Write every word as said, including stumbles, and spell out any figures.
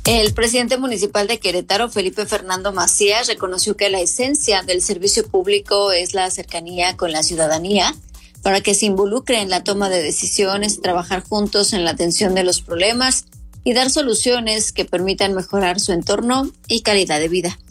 El presidente municipal de Querétaro, Felipe Fernando Macías, reconoció que la esencia del servicio público es la cercanía con la ciudadanía para que se involucre en la toma de decisiones, trabajar juntos en la atención de los problemas y dar soluciones que permitan mejorar su entorno y calidad de vida.